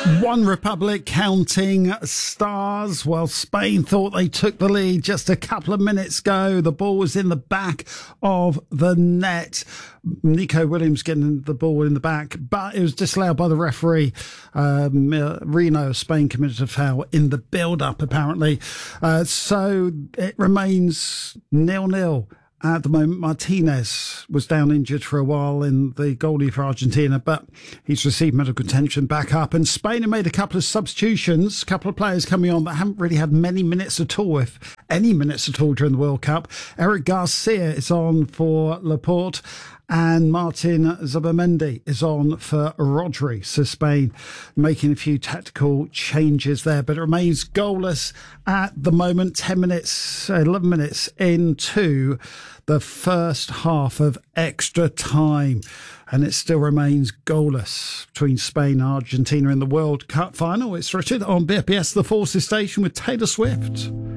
One Republic counting stars while Spain thought they took the lead just a couple of minutes ago. The ball was in the back of the net. Nico Williams getting the ball in the back, but it was disallowed by the referee. Reno, Spain, committed a foul in the build-up, apparently. So it remains 0-0. At the moment, Martinez was down injured for a while in the goalie for Argentina, but he's received medical attention back up. And Spain have made a couple of substitutions, a couple of players coming on that haven't really had many minutes at all, if any minutes at all during the World Cup. Eric Garcia is on for Laporte, and Martin Zubamendi is on for Rodri. So Spain making a few tactical changes there, but it remains goalless at the moment. 11 minutes into the first half of extra time, and it still remains goalless between Spain and Argentina in the World Cup final. It's Richard on BFBS The Forces Station with Taylor Swift.